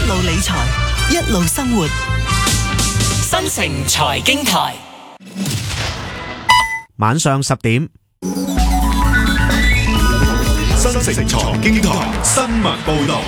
路理財，一路生活。 新城財經台， 晚上10點。 新城財經台新聞報道。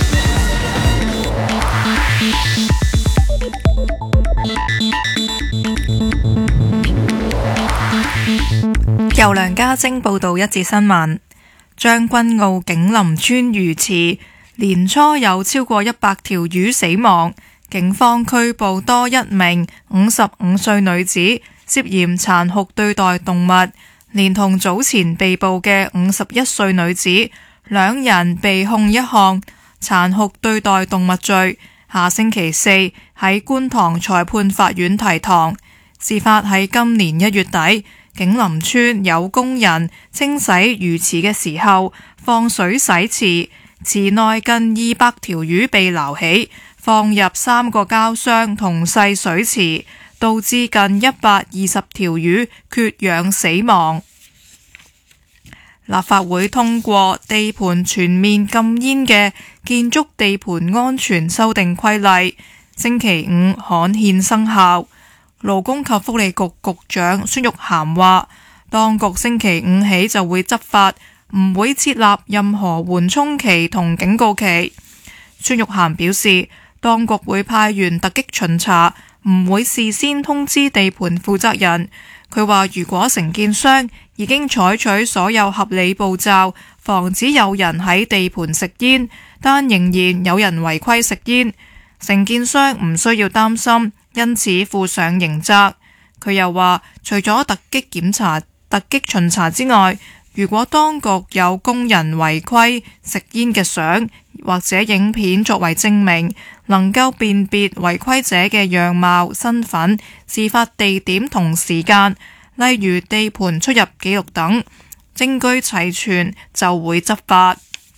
由梁家晶報道一節新聞。將軍澳景林村魚池年初有超過100條魚死亡，警方拘捕多一名55歲女子，涉嫌殘酷對待動物，連同早前被捕嘅51歲女子，兩人被控一項殘酷對待動物罪，下星期四喺觀塘裁判法院提堂。事發喺今年1月底，景林村有工人清洗魚池嘅時候放水洗池，池內近200條魚被撈起，放入3個膠箱同細水池，導致近120條魚缺氧死亡。立法會通過地盤全面禁煙嘅建築地盤安全修訂規例，星期五刊憲生效。勞工及福利局局長孫玉菡話，當局星期五起就會執法，唔會設立任何緩衝期同警告期。孫玉菡表示，當局會派員突擊巡查，唔會事先通知地盤負責人。佢話如果承建商已經採取所有合理步驟，防止有人喺地盤食煙，但仍然有人違規食煙，承建商唔需要擔心，因此負上刑責。佢又話，除咗突擊檢查、突擊巡查之外，如果當局有工人違規食煙嘅相或者影片作為證明，能夠辨別違規者嘅樣貌、身份、事發地點同時間，例如地盤出入記錄等，證據齊全就會執法。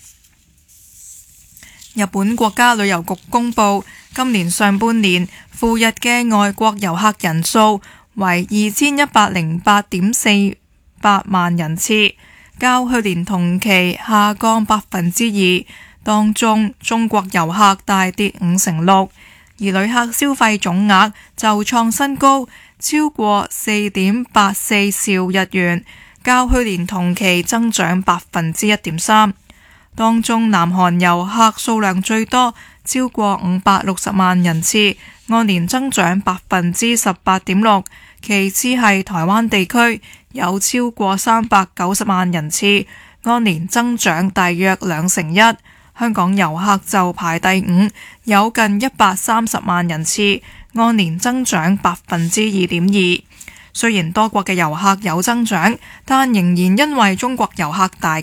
日本國家旅遊局公布，今年上半年赴日嘅外國遊客人數為2108.48萬人次，較去年同期下降2%，當中中國遊客大跌56%，而旅客消費總額就創新高，超過4.84兆日元，較去年同期增長1.3%。當中南韓遊客數量最多，超過560萬人次，按年增長18.6%，其次係台灣地區，有超過390萬人次，按年增長大約1/2。香港遊客就排第5，有近130萬人次，按年增長2.2%。雖然多國嘅遊客有增長，但仍然因為中國遊客大